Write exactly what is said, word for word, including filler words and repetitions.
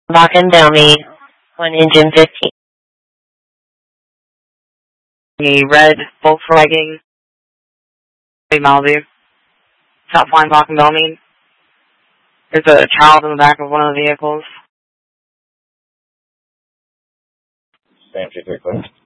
Lock and dummy on engine fifteen. The red Volkswagen Malibu. Top flying block and dummy. There's a child in the back of one of the vehicles. Same two three clear.